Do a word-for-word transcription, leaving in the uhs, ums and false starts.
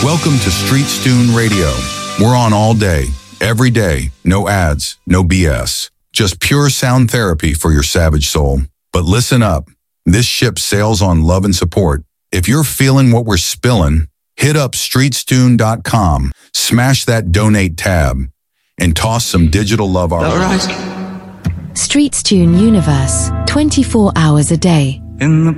Welcome to Street Stune Radio. We're on all day, every day. No ads, no B S. Just pure sound therapy for your savage soul. But listen up. This ship sails on love and support. If you're feeling what we're spilling, hit up street stune dot com, smash that donate tab, and toss some digital love our way. Street Stune Universe, twenty-four hours a day. In the